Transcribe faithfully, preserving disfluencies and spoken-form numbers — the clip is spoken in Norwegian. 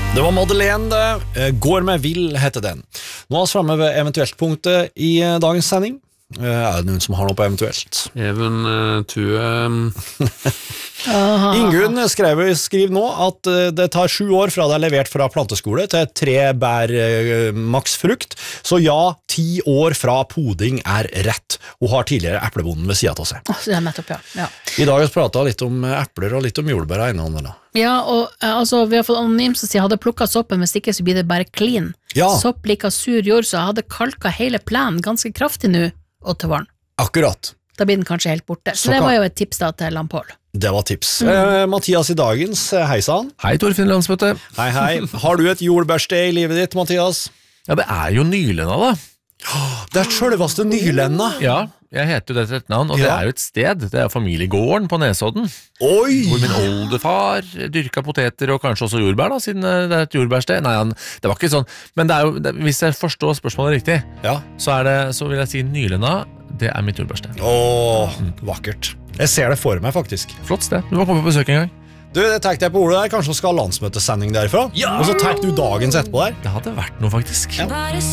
Det var Madeleine det. Går med vill heter den. Nå er vi fremme ved eventuelt punktet i dagens sending. Er det noen som har noe på eventuelt? Even uh, Tue um... Ingunn skrev, skriv nå at det tar sju år fra det er levert fra planteskole til tre bær uh, maksfrukt, så ja, ti år fra poding er rett. Hun har tidligere eplebonden ved siden av seg. Oh, det er nettopp, ja. ja. I dag har vi pratet litt om epler og litt om jordbær av en eller annen. Ja, og altså, vi har fått anonym som sier, hadde plukket soppen, hvis ikke så blir det bare clean. Ja. Sopp liker sur jord, så jeg hadde kalket hele plenen ganske kraftig nå, og til våren. Akkurat. Da blir den kanskje helt borte. Så, så det kan... var jo et tips da til Lampol. Det var tips. Mm. Eh, Mathias i dagens, hei sann. Hei Torfinn Landsmøte. Hei hei. Har du et jordbærsted i livet ditt, Mathias? Ja, det er jo Nylenda da. Det er selveste Nylenda. Ja, jeg heter jo det til et navn, og ja. Det er jo et sted. Det er familiegården på Nesodden. Oi! Hvor min oldefar dyrka poteter og kanskje også jordbær da, siden det er et jordbærsted. Nei, det var ikke sånn. Men det er jo, det, hvis jeg forstår spørsmålet riktig, ja. så, er det, så vil jeg si Nylenda, det er mitt jordbærsted. Åh, mm. vakkert. Jeg ser det for meg faktisk. Flott sted. Du må komme på besøk en gang. Du, det tenkte jeg på ordet der. Kanskje vi skal ha landsmøtesending derfra? Ja! Og så tenkte du dagens etterpå der. Det hadde vært noe faktisk. Ja.